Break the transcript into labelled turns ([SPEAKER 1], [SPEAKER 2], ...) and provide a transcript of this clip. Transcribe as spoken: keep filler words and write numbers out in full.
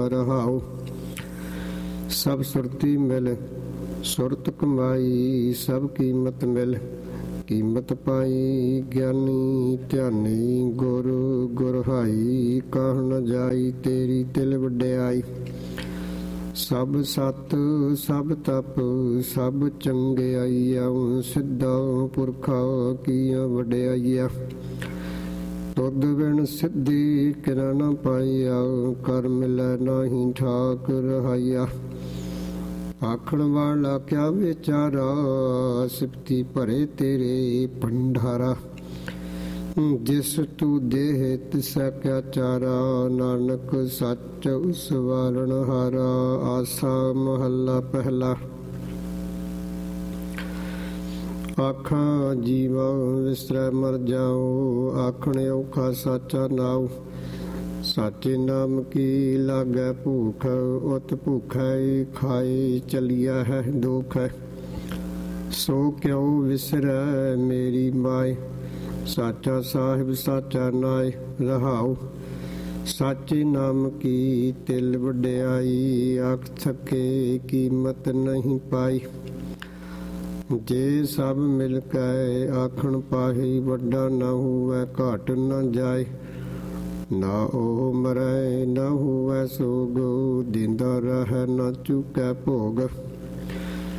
[SPEAKER 1] ਰਹਾਉ। ਸਭ ਸੁਰਤੀ ਮਿਲ ਸੁਰਤ ਕਮਾਈ, ਸਭ ਕੀਮਤ ਮਿਲ ਕੀਮਤ ਪਾਈ। ਗਿਆਨੀ ਧਿਆਨੀ ਗੁਰ ਗੁਰ ਹਾਈ, ਕਹਿ ਨ ਜਾਈ ਤੇਰੀ ਤਿਲ ਵਡਿਆਈ। ਸਭ ਸਤ ਸਭ ਤਪ ਸਭ ਚੰਗਿਆਈਆ, ਸਿੱਧਾ ਪੁਰਖਾ ਕੀਆ ਵਡਿਆਈਆ। ਤੁਧ ਬਿਨ ਸਿੱਧੀ ਕਿਰੈ ਨ ਪਾਈਆ, ਕਰ ਮਿਲੈ ਨਾਹੀ ਠਾਕ ਰਹਾਈਆ। ਆਖਣ ਵਾਲਾ ਕਿਆ ਵਿਚਾਰਾ, ਸਿਫਤੀ ਭਰੇ ਤੇਰੇ ਭੰਡਾਰਾ। ਜਿਸ ਤੂੰ ਦੇਹ ਤਿਸੈ ਕਿਆ ਚਾਰਾ, ਨਾਨਕ ਸੱਚ ਉਸ ਵਾਰਨ ਹਾਰਾ। ਆਸਾ ਮਹੱਲਾ ਪਹਿਲਾ। ਆਖਾਂ ਜੀਵਾ ਵਿਸਰੈ ਮਰ ਜਾਓ, ਆਖਣ ਔਖਾ ਸਾਚਾ ਨਾਉ। ਸਾਚੇ ਨਾਮ ਕੀ ਲਾਗੈ ਭੂਖ, ਉਤ ਭੂਖੈ ਖਾਏ ਚਲਿਆ ਹੈ ਦੁਖ। ਸੋ ਕਿਉ ਵਿਸਰੈ ਮੇਰੀ ਮਾਏ, ਸਾਚਾ ਸਾਹਿਬ ਸਾਚਾ ਨਾਏ ਰਹਾਉ। ਸਾਚੇ ਨਾਮ ਕੀ ਤਿਲ ਵਡਿਆਈ, ਆਖ ਥਕੇ ਕੀਮਤ ਨਹੀਂ ਪਾਈ। ਜੇ ਸਭ ਮਿਲ ਕੇ ਆਖਣ ਪਾਹੀ, ਵੱਡਾ ਨਾ ਹੋਵੈ ਘਾਟ ਨ ਜਾਏ। ਨਾ ਉਹ ਮਰੈ ਨਾ ਹੋਵੈ ਸੋਗ, ਦਿੰਦਾ ਰਹਿ ਨਾ ਚੁਕੈ ਭੋਗ।